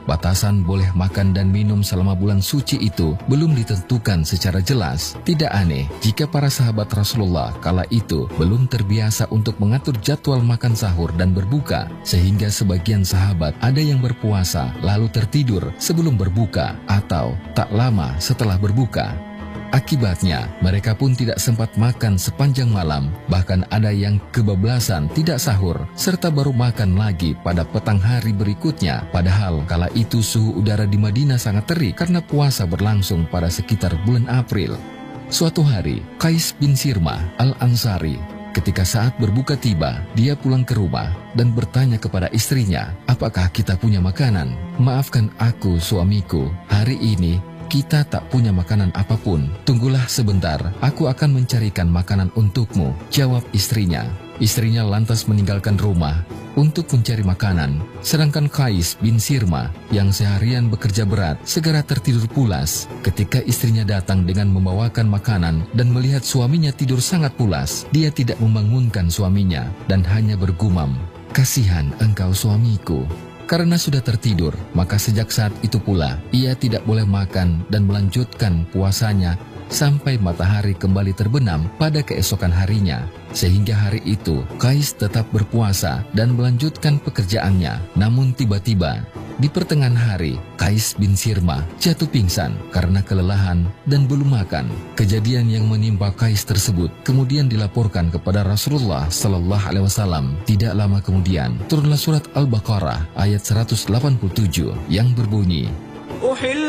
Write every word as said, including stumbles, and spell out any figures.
batasan boleh makan dan minum selama bulan suci itu belum ditentukan secara jelas. Tidak aneh jika para sahabat Rasulullah kala itu belum terbiasa untuk mengatur jadwal makan sahur dan berbuka, sehingga sebagian sahabat ada yang berpuasa lalu tertidur sebelum berbuka atau tak lama setelah berbuka. Akibatnya, mereka pun tidak sempat makan sepanjang malam, bahkan ada yang kebablasan tidak sahur, serta baru makan lagi pada petang hari berikutnya. Padahal kala itu suhu udara di Madinah sangat terik karena puasa berlangsung pada sekitar bulan April. Suatu hari, Qais bin Sirmah Al-Ansari, ketika saat berbuka tiba, dia pulang ke rumah dan bertanya kepada istrinya, "Apakah kita punya makanan?" "Maafkan aku, suamiku, hari ini kita tak punya makanan apapun. Tunggulah sebentar, aku akan mencarikan makanan untukmu," jawab istrinya. Istrinya lantas meninggalkan rumah untuk mencari makanan, sedangkan Qais bin Sirmah yang seharian bekerja berat segera tertidur pulas. Ketika istrinya datang dengan membawakan makanan dan melihat suaminya tidur sangat pulas, dia tidak membangunkan suaminya dan hanya bergumam, "Kasihan engkau suamiku." Karena sudah tertidur, maka sejak saat itu pula ia tidak boleh makan dan melanjutkan puasanya sampai matahari kembali terbenam pada keesokan harinya. Sehingga hari itu Qais tetap berpuasa dan melanjutkan pekerjaannya. Namun tiba-tiba di pertengahan hari, Qais bin Sirmah jatuh pingsan karena kelelahan dan belum makan. Kejadian yang menimpa Qais tersebut kemudian dilaporkan kepada Rasulullah Sallallahu Alaihi Wasallam. Tidak lama kemudian turunlah surat Al-Baqarah ayat seratus delapan puluh tujuh yang berbunyi,